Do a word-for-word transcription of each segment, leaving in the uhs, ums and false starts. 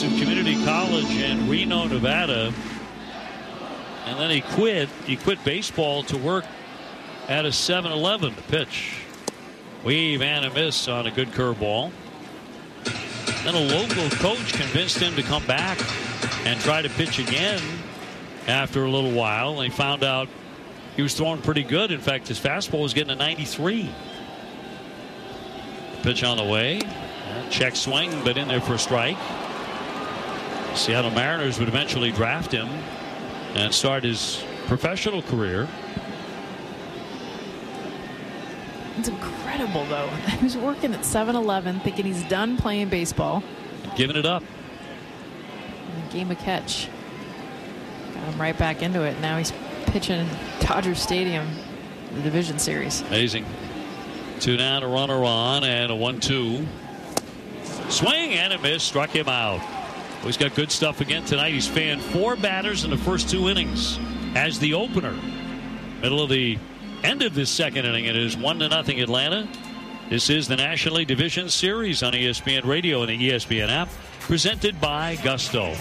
years of community college in Reno, Nevada. And then he quit. He quit baseball to work at a seven eleven. The pitch. Weave and a miss on a good curveball. Then a local coach convinced him to come back and try to pitch again after a little while. And he found out he was throwing pretty good. In fact, his fastball was getting a ninety-three. Pitch on the way. Check swing, but in there for a strike. Seattle Mariners would eventually draft him and start his professional career. It's incredible, though. He was working at seven eleven thinking he's done playing baseball. Giving it up. And game of catch. Got him right back into it. Now he's pitching Dodger Stadium, the division series. Amazing. Two down, a runner on, and a one two. Swing and a miss. Struck him out. Well, he's got good stuff again tonight. He's fanned four batters in the first two innings as the opener. Middle of the end of this second inning. It is one to nothing Atlanta. This is the National League Division Series on E S P N Radio and the E S P N app, presented by Gusto.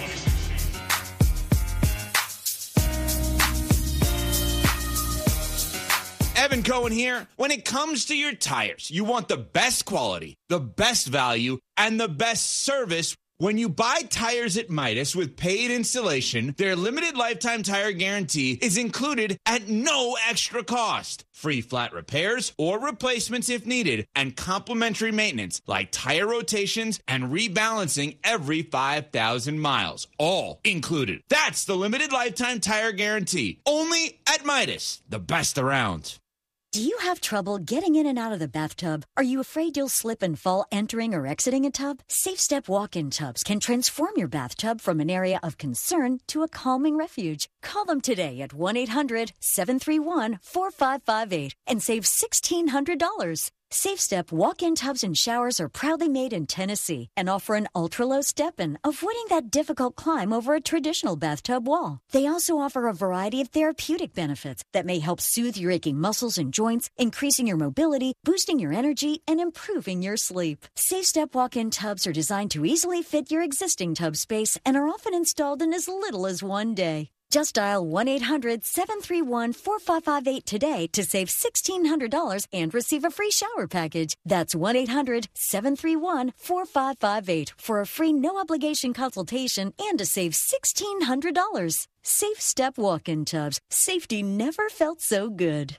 Evan Cohen here. When it comes to your tires, you want the best quality, the best value, and the best service. When you buy tires at Midas with paid installation, their limited lifetime tire guarantee is included at no extra cost. Free flat repairs or replacements if needed, and complimentary maintenance like tire rotations and rebalancing every five thousand miles. All included. That's the limited lifetime tire guarantee. Only at Midas, the best around. Do you have trouble getting in and out of the bathtub? Are you afraid you'll slip and fall entering or exiting a tub? SafeStep walk-in tubs can transform your bathtub from an area of concern to a calming refuge. Call them today at one eight hundred seven three one four five five eight and save sixteen hundred dollars. SafeStep walk-in tubs and showers are proudly made in Tennessee and offer an ultra-low step-in, avoiding that difficult climb over a traditional bathtub wall. They also offer a variety of therapeutic benefits that may help soothe your aching muscles and joints, increasing your mobility, boosting your energy, and improving your sleep. SafeStep walk-in tubs are designed to easily fit your existing tub space and are often installed in as little as one day. Just dial one eight hundred seven three one four five five eight today to save sixteen hundred dollars and receive a free shower package. That's one eight hundred seven three one four five five eight for a free no-obligation consultation and to save sixteen hundred dollars. Safe Step walk-in tubs. Safety never felt so good.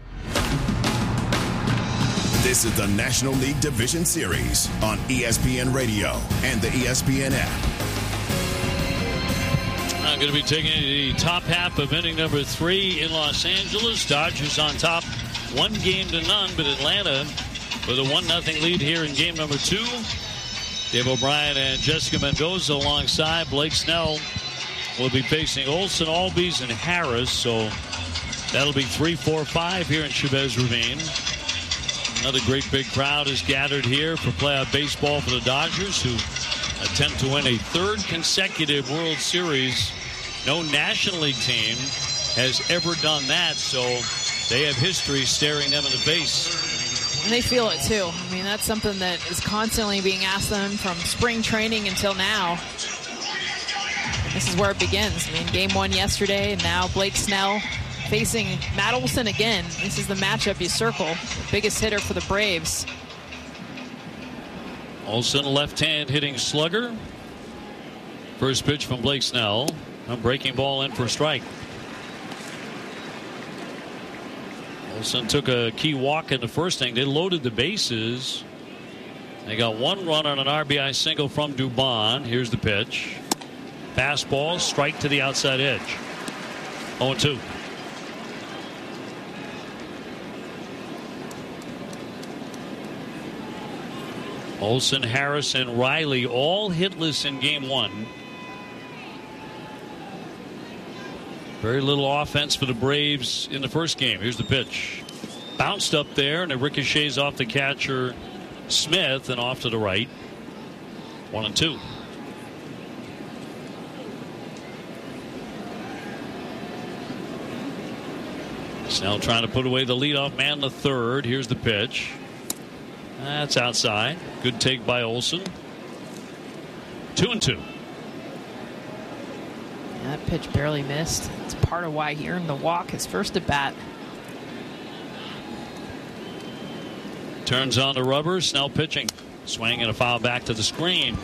This is the National League Division Series on E S P N Radio and the E S P N app. I'm going to be taking the top half of inning number three in Los Angeles. Dodgers on top, one game to none, but Atlanta with a one nothing lead here in game number two. Dave O'Brien and Jessica Mendoza alongside. Blake Snell will be facing Olson, Albies, and Harris. So that'll be three, four, five here in Chavez Ravine. Another great big crowd is gathered here for playoff baseball for the Dodgers, who attempt to win a third consecutive World Series. No National League team has ever done that, so they have history staring them in the face. And they feel it, too. I mean, that's something that is constantly being asked them from spring training until now. This is where it begins. I mean, game one yesterday, and now Blake Snell facing Matt Olson again. This is the matchup you circle. The biggest hitter for the Braves. Olson, left-hand hitting slugger. First pitch from Blake Snell. A breaking ball in for a strike. Olson took a key walk in the first inning. They loaded the bases. They got one run on an R B I single from Dubon. Here's the pitch. Fastball, strike to the outside edge. oh two. Olson, Harris, and Riley all hitless in game one. Very little offense for the Braves in the first game. Here's the pitch. Bounced up there, and it ricochets off the catcher, Smith, and off to the right. One and two. Snell trying to put away the leadoff man in the third. Here's the pitch. That's outside. Good take by Olson. Two and two. That pitch barely missed. It's part of why he earned the walk, his first at bat. Turns on the rubber. Snell pitching. Swing and a foul back to the screen.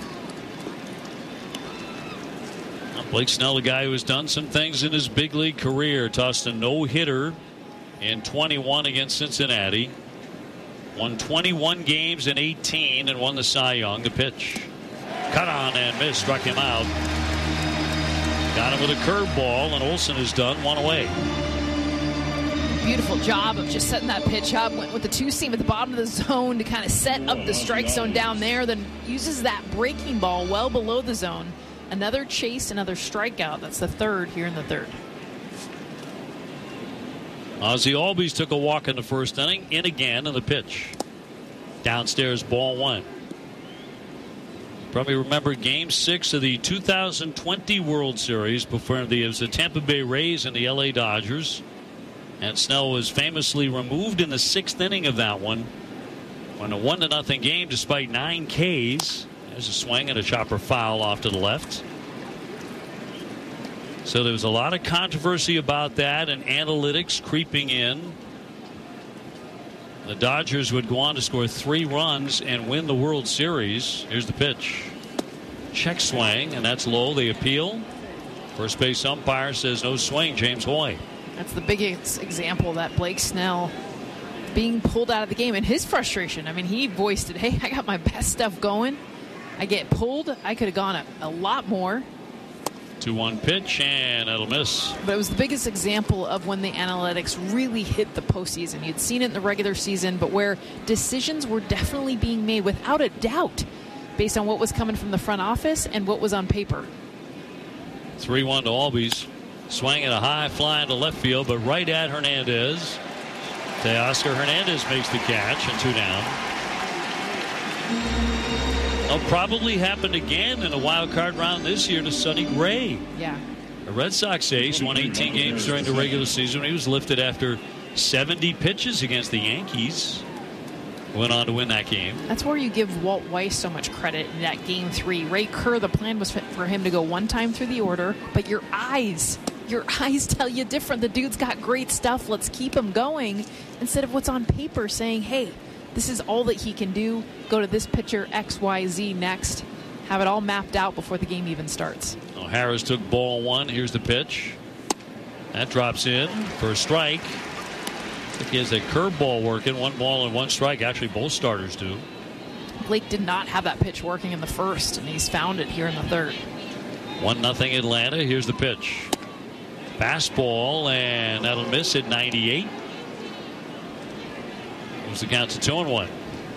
Blake Snell, the guy who has done some things in his big league career, tossed a no-hitter in twenty-one against Cincinnati. Won twenty-one games in eighteen and won the Cy Young. The pitch. Cut on and missed. Struck him out. Got him with a curveball, and Olsen has done one away. Beautiful job of just setting that pitch up. Went with the two-seam at the bottom of the zone to kind of set up the strike zone down there. Then uses that breaking ball well below the zone. Another chase, another strikeout. That's the third here in the third. Ozzie Albies took a walk in the first inning. In again in the pitch. Downstairs, ball one. Probably remember Game Six of the two thousand twenty World Series before the, it was the Tampa Bay Rays and the L A Dodgers. And Snell was famously removed in the sixth inning of that one. On a one to nothing game, despite nine Ks. There's a swing and a chopper foul off to the left. So there was a lot of controversy about that and analytics creeping in. The Dodgers would go on to score three runs and win the World Series. Here's the pitch. Check swing, and that's low. They appeal. First base umpire says no swing. James Hoy. That's the biggest example that Blake Snell being pulled out of the game and his frustration. I mean, he voiced it. Hey, I got my best stuff going. I get pulled. I could have gone a, a lot more. two one pitch, and it'll miss. But it was the biggest example of when the analytics really hit the postseason. You'd seen it in the regular season, but where decisions were definitely being made without a doubt based on what was coming from the front office and what was on paper. three one to Albies. Swing at a high fly into left field, but right at Hernandez. Teoscar Hernandez makes the catch, and two down. It'll probably happen again in a wild card round this year to Sonny Gray. Yeah. A Red Sox ace, won eighteen games during the regular season. He was lifted after seventy pitches against the Yankees. Went on to win that game. That's where you give Walt Weiss so much credit in that game three. Ray Kerr, the plan was for him to go one time through the order, but your eyes, your eyes tell you different. The dude's got great stuff. Let's keep him going instead of what's on paper saying, hey, this is all that he can do. Go to this pitcher X Y Z next. Have it all mapped out before the game even starts. Oh, Harris took ball one. Here's the pitch. That drops in for a strike. I think he has a curveball working. One ball and one strike. Actually, both starters do. Blake did not have that pitch working in the first, and he's found it here in the third. One nothing Atlanta. Here's the pitch. Fastball, and that'll miss at ninety-eight. Moves the count to two and one.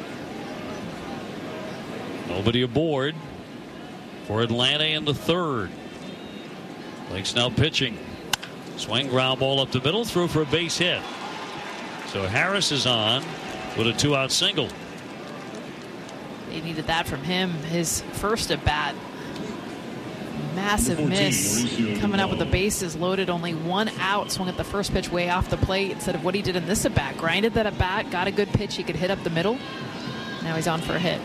Nobody aboard for Atlanta in the third. Blake Snell pitching. Swing, ground ball up the middle, through for a base hit. So Harris is on with a two-out single. They needed that from him. His first at bat. Massive miss. Coming out with the bases loaded, only one out. Swung at the first pitch way off the plate instead of what he did in this at bat. Grinded that at bat, got a good pitch he could hit up the middle. Now he's on for a hit.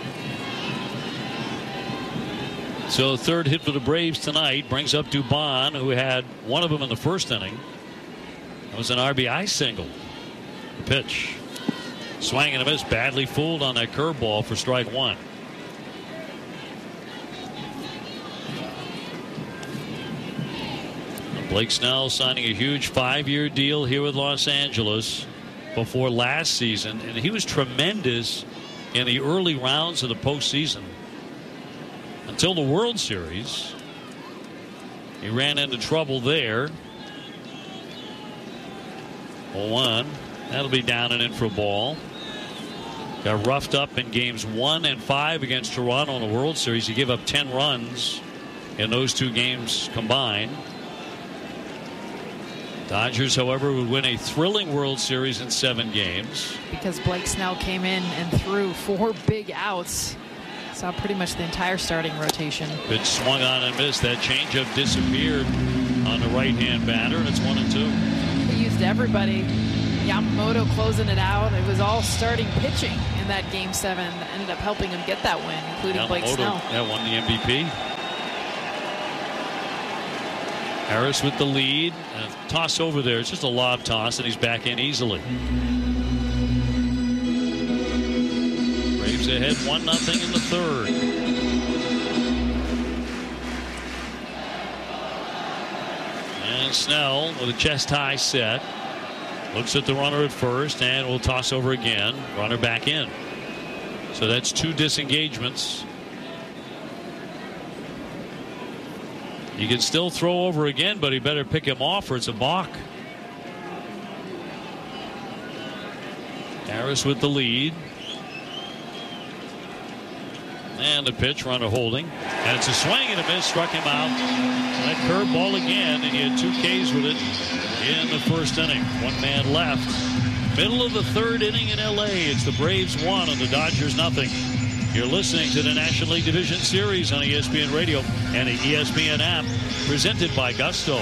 So third hit for the Braves tonight brings up Dubon, who had one of them in the first inning. That was an R B I single. The pitch. Swing and a miss. Badly fooled on that curveball for strike one. Blake Snell signing a huge five-year deal here with Los Angeles before last season, and he was tremendous in the early rounds of the postseason until the World Series. He ran into trouble there. oh one. That'll be down and in for a ball. Got roughed up in games one and five against Toronto in the World Series. He gave up ten runs in those two games combined. Dodgers, however, would win a thrilling World Series in seven games. Because Blake Snell came in and threw four big outs. Saw pretty much the entire starting rotation. Pitch swung on and missed. That changeup disappeared on the right-hand batter, and it's one and two. He used everybody. Yamamoto closing it out. It was all starting pitching in that game seven that ended up helping him get that win, including Yamamoto, Blake Snell. That won the M V P. Harris with the lead. A toss over there. It's just a lob toss, and he's back in easily. Braves ahead one nothing in the third. And Snell with a chest high set. Looks at the runner at first and will toss over again. Runner back in. So that's two disengagements. You can still throw over again, but he better pick him off or it's a balk. Harris with the lead. And the pitch, runner holding. And it's a swing and a miss, struck him out. That curveball again, and he had two Ks with it in the first inning. One man left. Middle of the third inning in L A. It's the Braves one and the Dodgers nothing. You're listening to the National League Division Series on E S P N Radio and the E S P N app, presented by Gusto.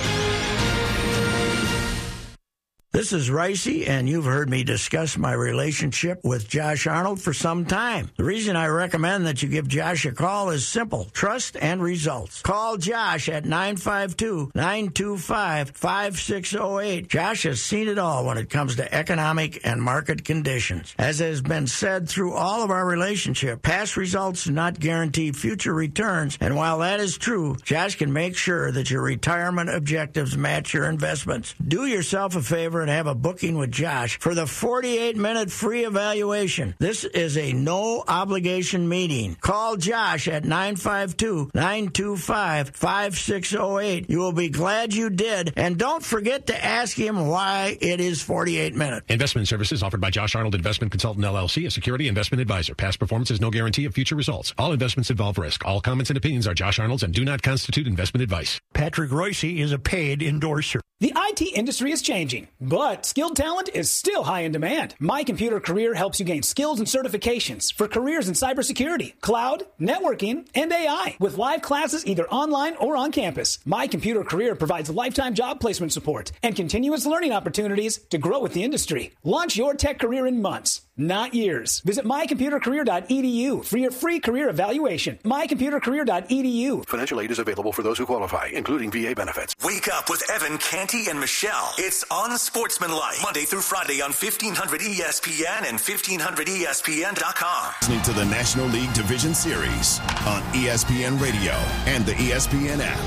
This is Ricey, and you've heard me discuss my relationship with Josh Arnold for some time. The reason I recommend that you give Josh a call is simple: trust and results. Call Josh at nine five two, nine two five, five six zero eight. Josh has seen it all when it comes to economic and market conditions. As has been said through all of our relationship, past results do not guarantee future returns, and while that is true, Josh can make sure that your retirement objectives match your investments. Do yourself a favor and have a booking with Josh for the forty-eight minute free evaluation. This is a no-obligation meeting. Call Josh at nine five two, nine two five, five six zero eight. You will be glad you did, and don't forget to ask him why it is forty-eight minutes. Investment services offered by Josh Arnold Investment Consultant, L L C, a security investment advisor. Past performance is no guarantee of future results. All investments involve risk. All comments and opinions are Josh Arnold's and do not constitute investment advice. Patrick Reusse is a paid endorser. The I T industry is changing, but skilled talent is still high in demand. My Computer Career helps you gain skills and certifications for careers in cybersecurity, cloud, networking, and A I, with live classes either online or on campus. My Computer Career provides lifetime job placement support and continuous learning opportunities to grow with the industry. Launch your tech career in months, not years. Visit my computer career dot e d u for your free career evaluation. my computer career dot e d u. Financial aid is available for those who qualify, including V A benefits. Wake up with Evan, Canty, and Michelle. It's Unsportsmanlike, Monday through Friday on fifteen hundred E S P N and fifteen hundred E S P N dot com. Listening to the National League Division Series on E S P N Radio and the E S P N app.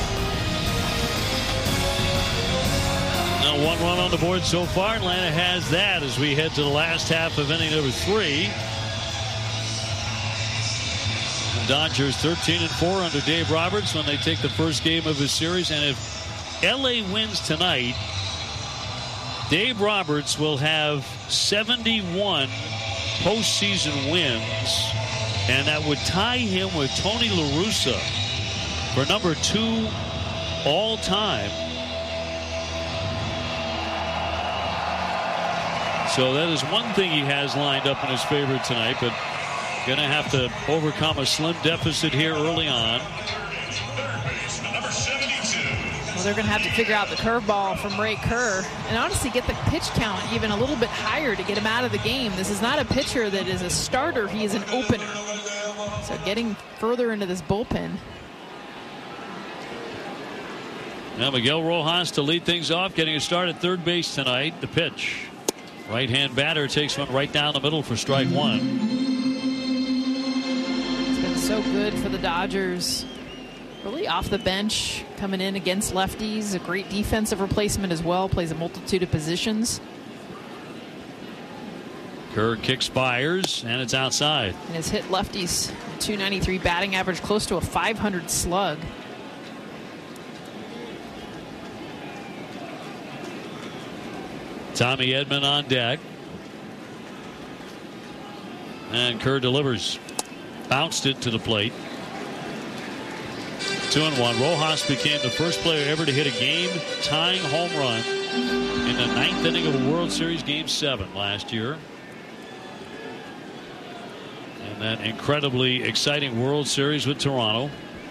Now one run on the board so far. Atlanta has that as we head to the last half of inning number three. The Dodgers thirteen and four under Dave Roberts when they take the first game of his series. And if L A wins tonight, Dave Roberts will have seventy-one postseason wins, and that would tie him with Tony La Russa for number two all time. So that is one thing he has lined up in his favor tonight, but going to have to overcome a slim deficit here early on. Well, they're going to have to figure out the curveball from Ray Kerr and honestly get the pitch count even a little bit higher to get him out of the game. This is not a pitcher that is a starter. He is an opener. So getting further into this bullpen. Now Miguel Rojas to lead things off, getting a start at third base tonight. The pitch. Right-hand batter takes one right down the middle for strike one. It's been so good for the Dodgers. Really off the bench, coming in against lefties. A great defensive replacement as well. Plays a multitude of positions. Kerr kicks Byers, and it's outside. And has hit lefties. two ninety-three batting average, close to a five hundred slug. Tommy Edman on deck. And Kerr delivers. Bounced it to the plate. Two and one. Rojas became the first player ever to hit a game-tying home run in the ninth inning of a World Series Game seven last year. And that incredibly exciting World Series with Toronto.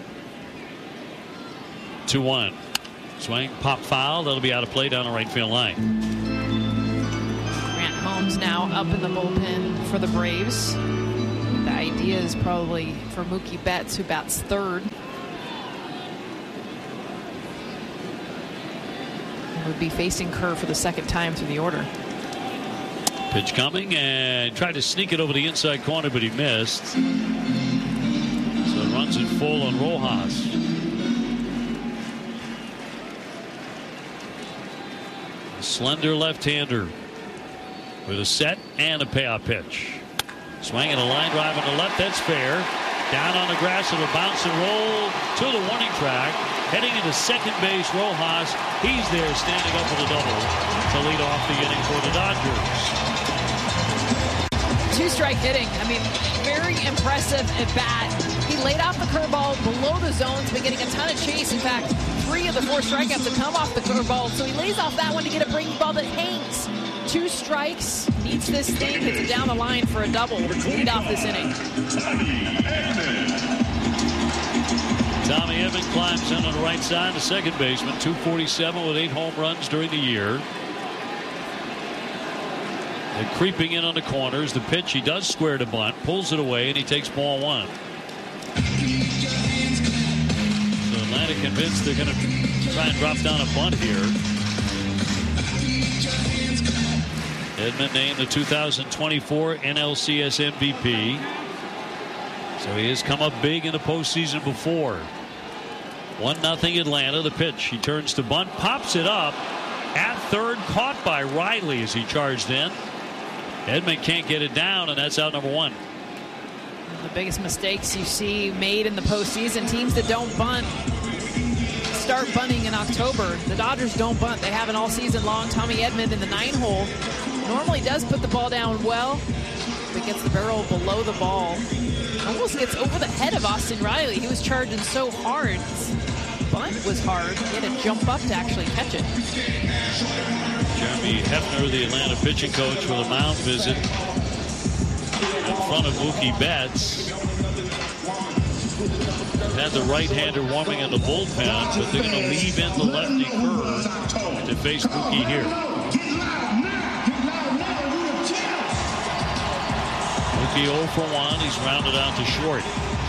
two one. Swing, pop foul. That'll be out of play down the right field line. Holmes now up in the bullpen for the Braves. The idea is probably for Mookie Betts, who bats third. would be facing Kerr for the second time through the order. Pitch coming, and tried to sneak it over the inside corner, but he missed. So runs it full on Rojas. A slender left-hander with a set and a payoff pitch. Swinging a line drive on the left, that's fair. Down on the grass, it'll bounce and roll to the warning track. Heading into second base, Rojas. He's there standing up with a double to lead off the inning for the Dodgers. Two-strike hitting. I mean, very impressive at bat. He laid off the curveball below the zones, been getting a ton of chase. In fact, three of the four strikeouts have come off the curveball. So he lays off that one to get a breaking ball that hangs. Two strikes, needs this thing, hits it down the line for a double to lead off this inning. Tommy Edman climbs in on the right side, the second baseman, two forty-seven with eight home runs during the year. They're creeping in on the corners. The pitch, he does square to bunt, pulls it away, and he takes ball one. So Atlanta convinced they're going to try and drop down a bunt here. Edman named the two thousand twenty-four N L C S M V P. So he has come up big in the postseason before. one nothing Atlanta. The pitch. He turns to bunt, pops it up at third, caught by Riley as he charged in. Edman can't get it down, and that's out number one. The biggest mistakes you see made in the postseason, teams that don't bunt start bunting in October. The Dodgers don't bunt. They haven't all season long. Tommy Edman in the nine hole normally does put the ball down well, but gets the barrel below the ball. Almost gets over the head of Austin Riley. He was charging so hard. His bunt was hard. He had to jump up to actually catch it. Jeremy Hefner, the Atlanta pitching coach, for the mound visit in front of Mookie Betts. Had the right-hander warming in the bullpen, but they're going to leave in the lefty Kerr to face Mookie here. Mookie oh for one. He's rounded out to short.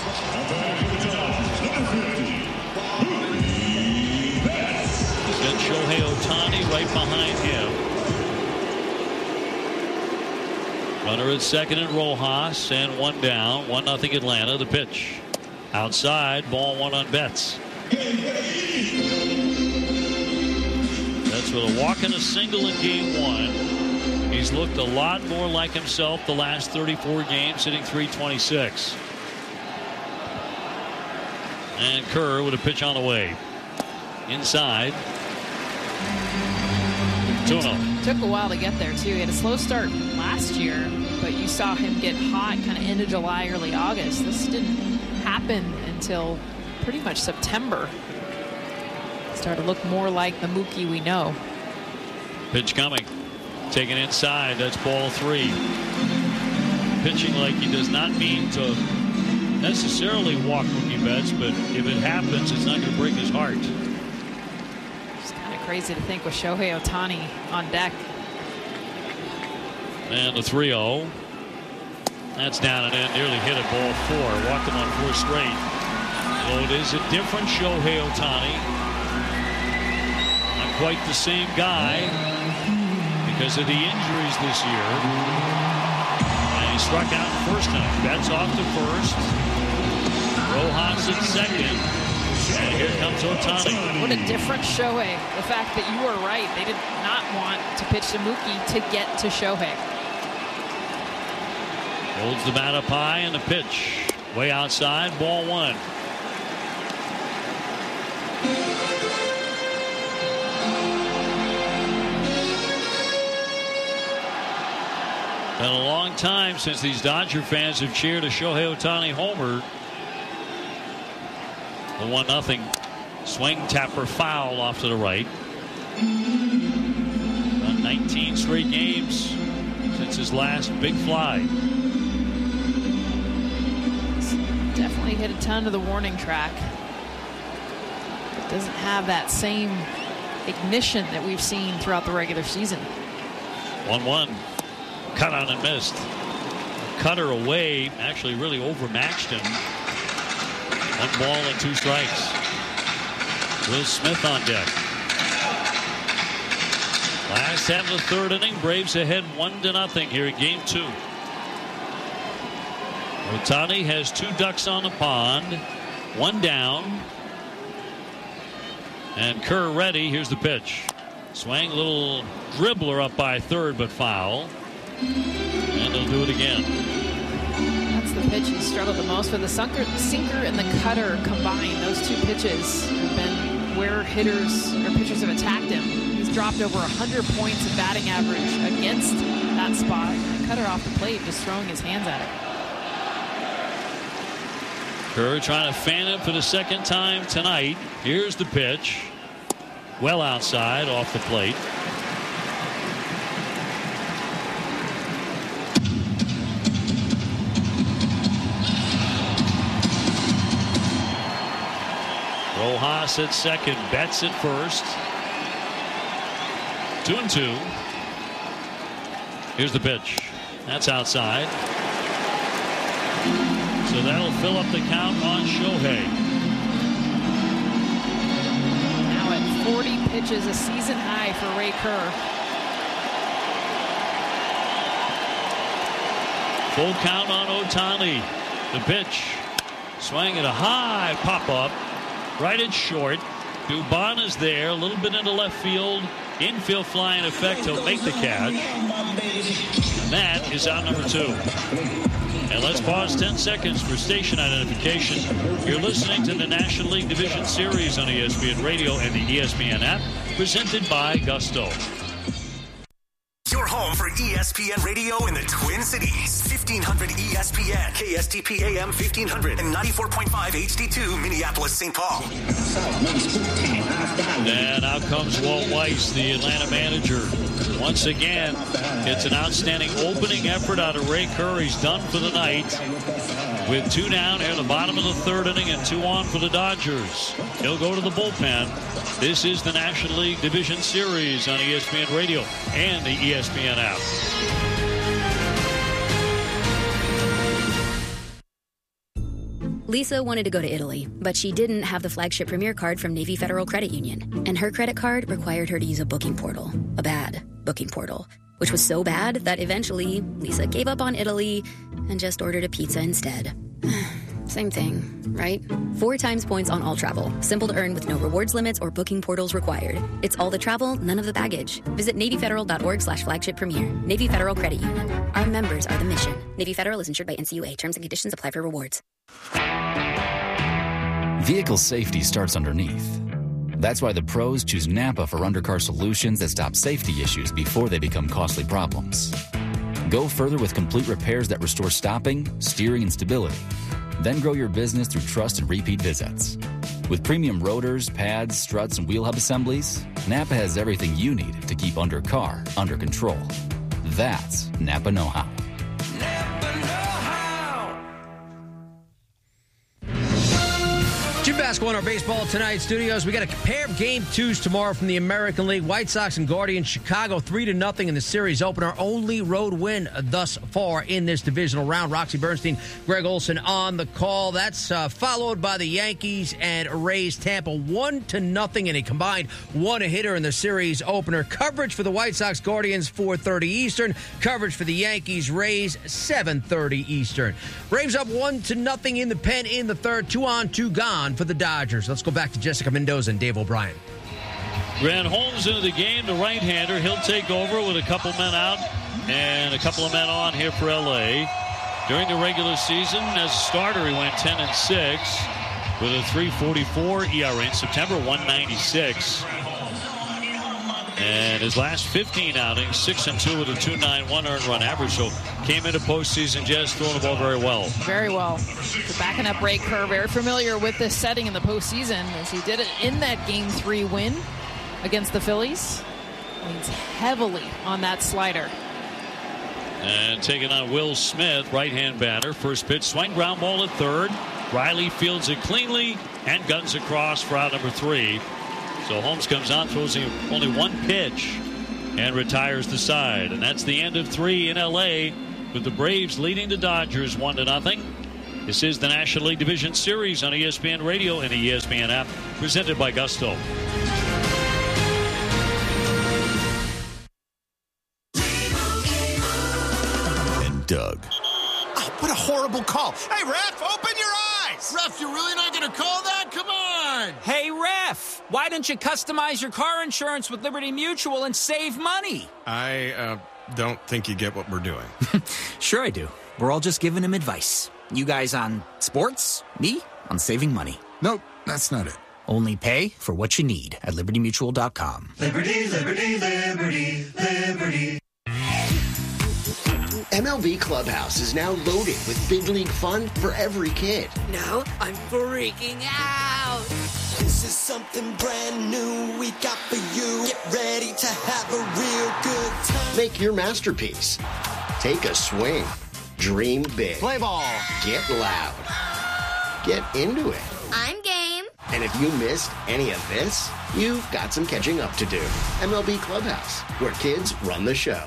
He's got Shohei Ohtani right behind him. Runner at second and Rojas, and one down. one nothing Atlanta. The pitch. Outside, ball one on Betts. That's with a walk and a single in game one. He's looked a lot more like himself the last thirty-four games, hitting three twenty-six. And Kerr with a pitch on the way. Inside. two oh. Took a while to get there, too. He had a slow start last year, but you saw him get hot kind of end of July, early August. This didn't happen until pretty much September. Started to look more like the Mookie we know. Pitch coming. Taken inside. That's ball three. Pitching like he does not mean to necessarily walk Mookie Betts, but if it happens, it's not going to break his heart. It's kind of crazy to think with Shohei Ohtani on deck. And the three oh. That's down and in. Nearly hit a ball four. Walked him on four straight. So it is a different Shohei Ohtani. Not quite the same guy because of the injuries this year. And he struck out first time. Betts off to first. Rojas at second. And here comes Ohtani. What a different Shohei. The fact that you were right. They did not want to pitch to Mookie to get to Shohei. Holds the bat up high, and the pitch way outside, ball one. Been a long time since these Dodger fans have cheered a Shohei Ohtani homer. The one nothing swing tapper foul off to the right. About nineteen straight games since his last big fly. Definitely hit a ton of the warning track. It doesn't have that same ignition that we've seen throughout the regular season. one one. Cut on and missed. Cutter away. Actually really overmatched him. One ball and two strikes. Will Smith on deck. Last half of the third inning, Braves ahead one to nothing here in game two. Ohtani has two ducks on the pond, one down. And Kerr ready. Here's the pitch. Swing, little dribbler up by third, but foul. And they'll do it again. That's the pitch he struggled the most with. The sinker, sinker and the cutter combined. Those two pitches have been where hitters or pitchers have attacked him. He's dropped over one hundred points of batting average against that spot. The cutter off the plate, just throwing his hands at it. Kerr trying to fan it for the second time tonight. Here's the pitch. Well outside, off the plate. Rojas at second, Betts at first. Two and two. Here's the pitch. That's outside. So that'll fill up the count on Shohei. Now at forty pitches, a season high for Ray Kerr. Full count on Ohtani. The pitch. Swing at a high pop-up. Right at short. Dubon is there. A little bit into left field. Infield fly in effect. He'll make the catch. And that is out number two. And let's pause ten seconds for station identification. You're listening to the National League Division Series on E S P N Radio and the E S P N app, presented by Gusto. Your home for E S P N Radio in the Twin Cities. fifteen hundred E S P N, K S T P A M fifteen hundred, and ninety-four point five H D two, Minneapolis, Saint Paul. And out comes Walt Weiss, the Atlanta manager. Once again, it's an outstanding opening effort out of Ray Kerr. He's done for the night with two down here in the bottom of the third inning and two on for the Dodgers. He'll go to the bullpen. This is the National League Division Series on E S P N Radio and the E S P N app. Lisa wanted to go to Italy, but she didn't have the flagship Premier card from Navy Federal Credit Union. And her credit card required her to use a booking portal, a bad booking portal, which was so bad that eventually Lisa gave up on Italy and just ordered a pizza instead. Same thing, right? Four times points on all travel. Simple to earn with no rewards limits or booking portals required. It's all the travel, none of the baggage. Visit NavyFederal.org slash flagship premier. Navy Federal Credit Union. Our members are the mission. Navy Federal is insured by N C U A. Terms and conditions apply for rewards. Vehicle safety starts underneath. That's why the pros choose Napa for undercar solutions that stop safety issues before they become costly problems. Go further with complete repairs that restore stopping, steering, and stability. Then grow your business through trust and repeat visits. With premium rotors, pads, struts, and wheel hub assemblies, Napa has everything you need to keep undercar under control. That's Napa know-how. Jim Basketball in our baseball tonight studios. We got a pair of game twos tomorrow from the American League. White Sox and Guardians. Chicago three to nothing in the series opener. Only road win thus far in this divisional round. Roxy Bernstein, Greg Olson on the call. That's uh, followed by the Yankees and Rays. Tampa one to nothing in a combined one hitter in the series opener. Coverage for the White Sox Guardians four thirty Eastern. Coverage for the Yankees Rays seven thirty Eastern. Braves up one to nothing in the pen in the third. Two on, two gone for the Dodgers. Let's go back to Jessica Mendoza and Dave O'Brien. Grant Holmes into the game, the right-hander. He'll take over with a couple men out and a couple of men on here for L A. During the regular season, as a starter, he went ten and six with a three forty-four E R A. In September, one ninety-six. And his last fifteen outings, six and two with a two ninety-one earned run average. So came into postseason just throwing the ball very well. Very well. So backing up Ray Kerr, very familiar with this setting in the postseason as he did it in that game three win against the Phillies. Leans heavily on that slider. And taking on Will Smith, right-hand batter. First pitch, swing, ground ball at third. Riley fields it cleanly and guns across for out number three. So Holmes comes on, throws only one pitch, and retires the side. And that's the end of three in L A, with the Braves leading the Dodgers one to nothing. This is the National League Division Series on E S P N Radio and the E S P N app, presented by Gusto. Doug. Oh, what a horrible call. Hey, ref, open your eyes. Ref, you're really not going to call that? Come on. Hey, ref, why don't you customize your car insurance with Liberty Mutual and save money? I uh, don't think you get what we're doing. Sure I do. We're all just giving him advice. You guys on sports, me on saving money. Nope, that's not it. Only pay for what you need at liberty mutual dot com. Liberty, liberty, liberty, liberty. M L B Clubhouse is now loaded with big league fun for every kid. Now I'm freaking out. This is something brand new we got for you. Get ready to have a real good time. Make your masterpiece. Take a swing. Dream big. Play ball. Get loud. Get into it. I'm game. And if you missed any of this, you've got some catching up to do. M L B Clubhouse, where kids run the show.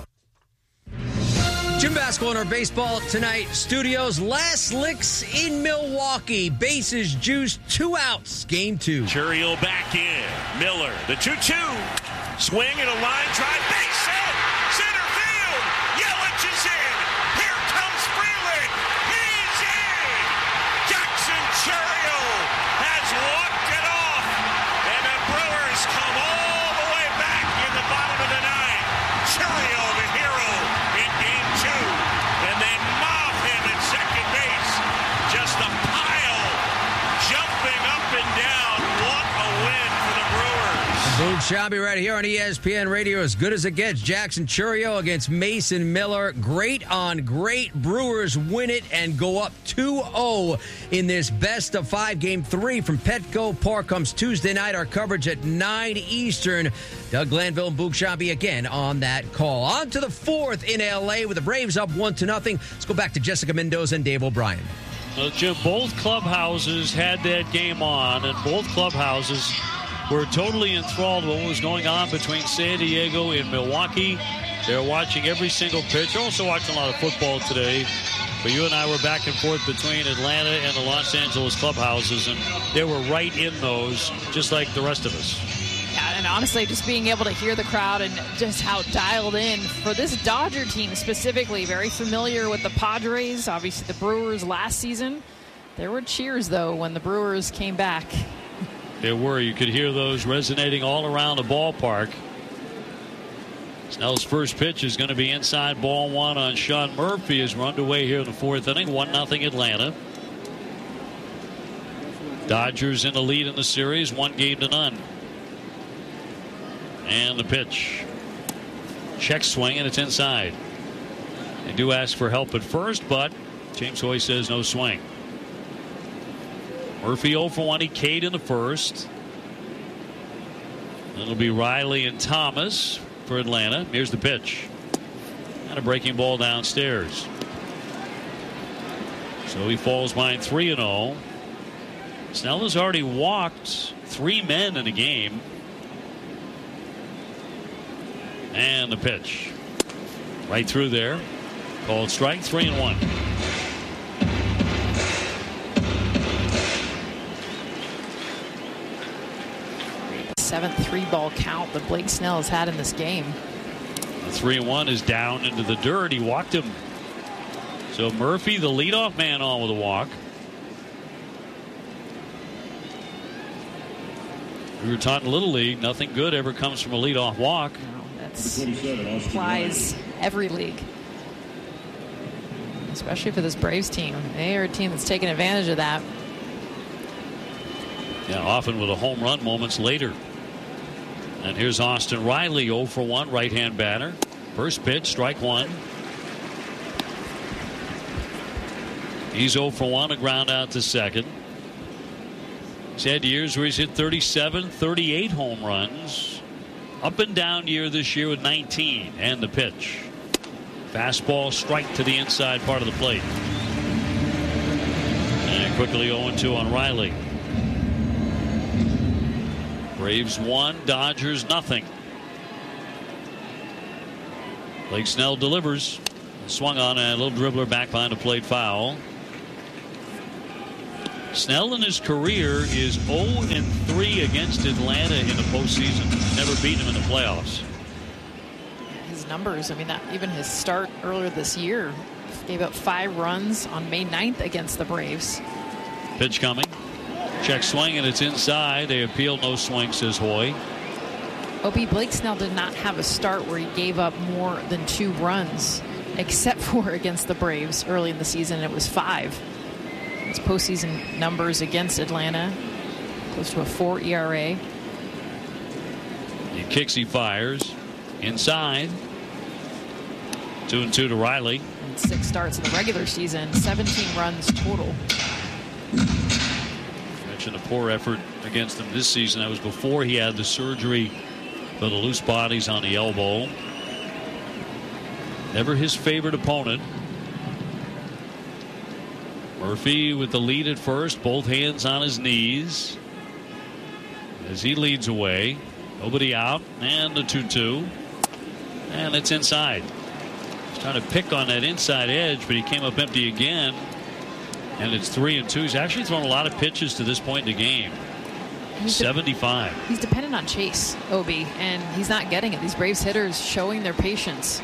Jim Basketball in our baseball tonight studios. Last licks in Milwaukee. Bases juiced, two outs. Game two. Churiel back in. Miller, the two two. Swing and a line drive. Base hit. Center field. Yelich is in. Here comes Freeland. He's in. Jackson Churiel has walked it off. And the Brewers come all the way back in the bottom of the ninth. Churiel, the hero in game two. And they mob him at second base. Just a pile jumping up and down. What a win for the Brewers. Boog Sciambi right here on E S P N Radio. As good as it gets. Jackson Churiel against Mason Miller. Great on great. Brewers win it and go up two oh in this best of five game three from Petco Park. Comes Tuesday night. Our coverage at nine Eastern. Doug Glanville and Boog Sciambi again on that call. On to the fourth in L A with the Braves up one to nothing. Let's go back to Jessica Mendoza and Dave O'Brien. Well, Jim, both clubhouses had that game on, and both clubhouses were totally enthralled with what was going on between San Diego and Milwaukee. They're watching every single pitch. They're also watching a lot of football today. But you and I were back and forth between Atlanta and the Los Angeles clubhouses, and they were right in those, just like the rest of us. Yeah, and honestly, just being able to hear the crowd and just how dialed in for this Dodger team specifically, very familiar with the Padres, obviously the Brewers last season. There were cheers, though, when the Brewers came back. There were. You could hear those resonating all around the ballpark. Snell's first pitch is going to be inside ball one on Sean Murphy as we're underway here in the fourth inning. one nothing Atlanta. Dodgers in the lead in the series, one game to none. And the pitch. Check swing, and it's inside. They do ask for help at first, but James Hoy says no swing. Murphy oh for one. He K'd in the first. It'll be Riley and Thomas for Atlanta. Here's the pitch. And a breaking ball downstairs. So he falls behind three and oh. Snell has already walked three men in a game. And the pitch. Right through there. Called strike, three and one. Seventh three ball count that Blake Snell has had in this game. The three and one is down into the dirt. He walked him. So Murphy, the leadoff man, on with a walk. We were taught in Little League, nothing good ever comes from a leadoff walk. No, that's applies every league, especially for this Braves team. They are a team that's taking advantage of that. Yeah, often with the home run moments later. And here's Austin Riley, oh for one, right-hand batter. First pitch, strike one. He's oh for one, a ground out to second. He's had years where he's hit thirty-seven, thirty-eight home runs. Up and down year this year with nineteen. And the pitch. Fastball, strike to the inside part of the plate. And quickly oh and two on Riley. Braves one, Dodgers nothing. Blake Snell delivers. Swung on a little dribbler back behind a plate foul. Snell in his career is oh and three against Atlanta in the postseason. Never beaten him in the playoffs. His numbers, I mean, that, even his start earlier this year, Gave up five runs on May ninth against the Braves. Pitch coming. Check swing, and it's inside. They appeal. No swing, says Hoy. O B, Blake Snell did not have a start where he gave up more than two runs, except for against the Braves early in the season. It was five. His postseason numbers against Atlanta, close to a four E R A. He kicks, he fires. Inside. Two and two to Riley. And six starts in the regular season, seventeen runs total. Mentioned a poor effort against him this season. That was before he had the surgery for the loose bodies on the elbow. Never his favorite opponent. Murphy with the lead at first, both hands on his knees as he leads away. Nobody out, and the two two. And it's inside. He's trying to pick on that inside edge, but he came up empty again. And it's three and two. He's actually thrown a lot of pitches to this point in the game. He's seventy-five. De- he's dependent on chase, O B, and he's not getting it. These Braves hitters showing their patience.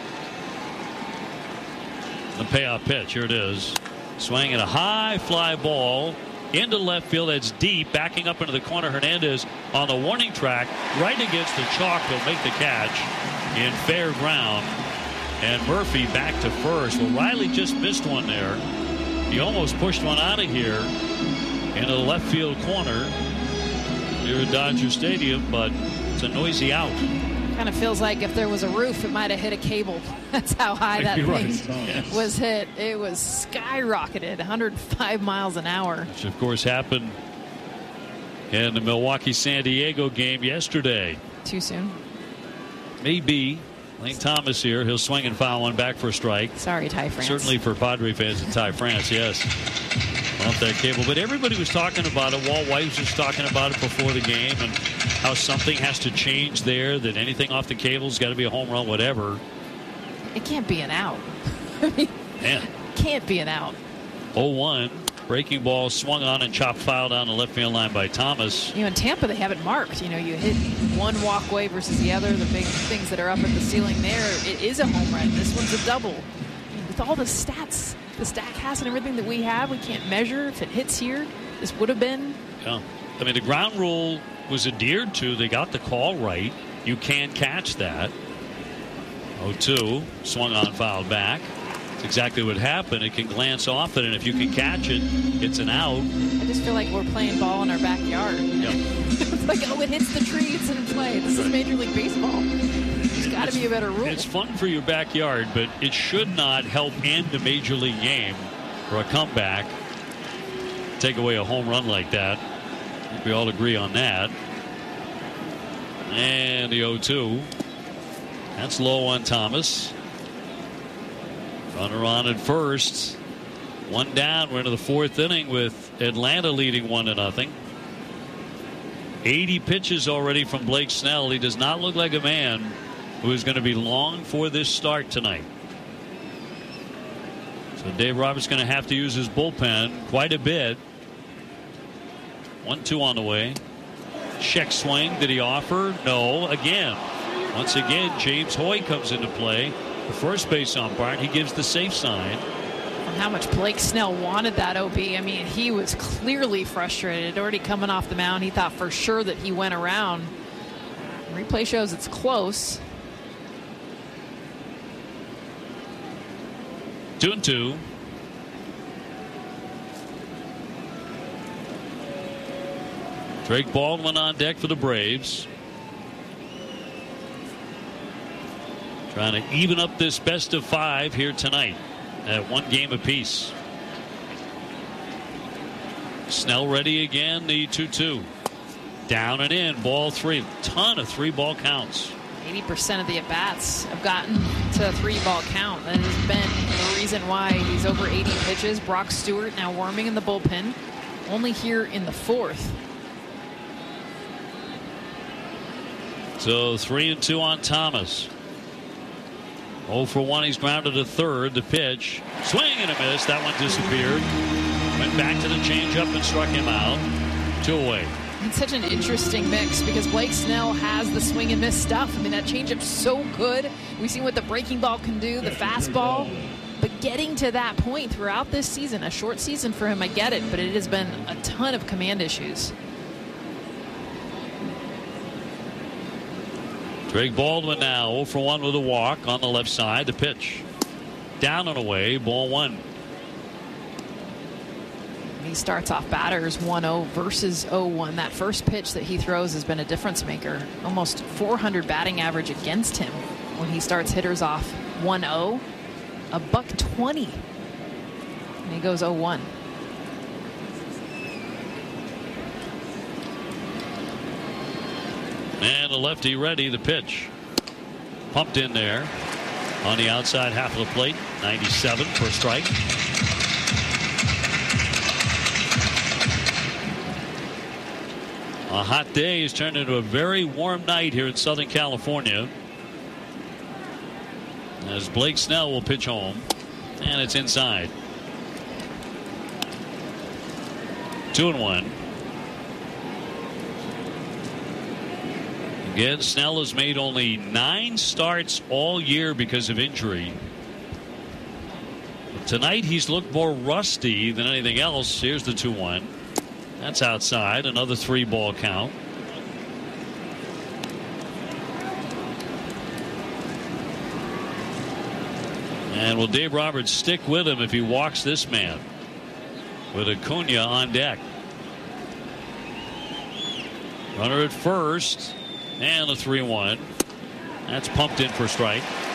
The payoff pitch. Here it is. Swinging a high fly ball into left field. That's deep. Backing up into the corner. Hernandez on the warning track. Right against the chalk. He'll make the catch in fair ground. And Murphy back to first. Well, Riley just missed one there. He almost pushed one out of here into the left field corner here at Dodger Stadium, but it's a noisy out. Kind of feels like if there was a roof, it might have hit a cable. That's how high that thing right. Yes. was hit. It was skyrocketed, one hundred five miles an hour. Which, of course, happened in the Milwaukee-San Diego game yesterday. Too soon? Maybe. Lane Thomas here. He'll swing and foul one back for a strike. Sorry, Ty France. Certainly for Padre fans and Ty France, yes. Off that cable. But everybody was talking about it. Walt White was just talking about it before the game and how something has to change there, that anything off the cable's got to be a home run, whatever. It can't be an out. I mean, Man. Can't be an out. oh one. Breaking ball swung on and chopped foul down the left field line by Thomas. You know, in Tampa, they have it marked. You know, you hit one walkway versus the other. The big things that are up at the ceiling there, it is a home run. This one's a double. I mean, with all the stats, the Statcast and everything that we have, we can't measure if it hits here. This would have been. Yeah. I mean, the ground rule was adhered to. They got the call right. You can catch that. oh two. Swung on, fouled back. That's exactly what happened. It can glance off it, and if you can catch it, it's an out. I just feel like we're playing ball in our backyard. Yep. It's like, oh, it hits the tree, it's in play. This is Major League Baseball. There's got to be a better rule. It's fun for your backyard, but it should not help end a Major League game or a comeback. Take away a home run like that. I think we all agree on that. And the oh two. That's low on Thomas. Runner on at first. One down. We're into the fourth inning with Atlanta leading one to nothing. eighty pitches already from Blake Snell. He does not look like a man who is going to be long for this start tonight. So Dave Roberts going to have to use his bullpen quite a bit. one two on the way. Check swing. Did he offer? No. Again. Once again, James Hoy comes into play. The first base umpire, he gives the safe sign. And how much Blake Snell wanted that, O B. I mean, he was clearly frustrated. Already coming off the mound, he thought for sure that he went around. Replay shows it's close. Two and two. Drake Baldwin on deck for the Braves. Trying to even up this best of five here tonight at one game apiece. Snell ready again, the two two. Down and in, ball three. Ton of three ball counts. eighty percent of the at-bats have gotten to a three ball count. That has been the reason why he's over eighty pitches. Brock Stewart now warming in the bullpen. Only here in the fourth. So three and two on Thomas. oh for one, he's grounded to third. The pitch. Swing and a miss. That one disappeared. Went back to the changeup and struck him out. Two away. It's such an interesting mix because Blake Snell has the swing and miss stuff. I mean, that changeup's so good. We've seen what the breaking ball can do, the fastball. But getting to that point throughout this season. A short season for him, I get it, but it has been a ton of command issues. Drake Baldwin now oh for one with a walk on the left side. The pitch down and away, ball one. He starts off batters one oh versus oh one. That first pitch that he throws has been a difference maker. Almost four hundred batting average against him when he starts hitters off one oh. A buck twenty. And he goes oh one. And the lefty ready. The pitch pumped in there on the outside half of the plate. ninety-seven for a strike. A hot day has turned into a very warm night here in Southern California. As Blake Snell will pitch home, and it's inside. Two and one. Again, Snell has made only nine starts all year because of injury. Tonight he's looked more rusty than anything else. Here's the two one. That's outside. Another three ball count. And will Dave Roberts stick with him if he walks this man? With Acuna on deck. Runner at first. And a three one. That's pumped in for strike.